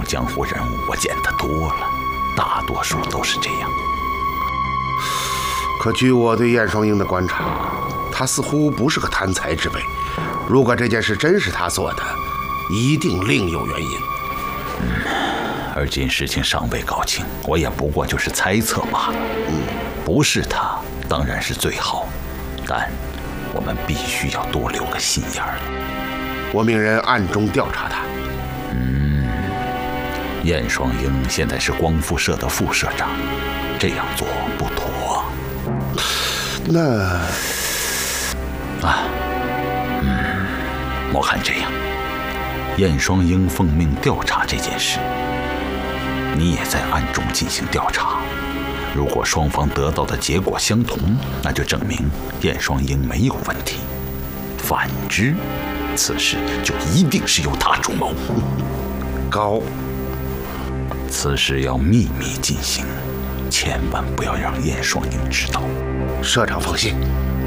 江湖人物我见得多了，大多数都是这样。 可据我对燕双英的观察，他似乎不是个贪财之辈。如果这件事真是他做的，一定另有原因。 而今事情尚未搞清，我也不过就是猜测罢了。不是他，当然是最好，但我们必须要多留个心眼儿。 我命人暗中调查他。 燕双英现在是光复社的副社长，这样做不妥。 那我看这样，燕双英奉命调查这件事，你也在暗中进行调查。如果双方得到的结果相同，那就证明燕双英没有问题；反之，此事就一定是由他主谋。 高， 此事要秘密进行，千万不要让燕双英知道。 社长放心。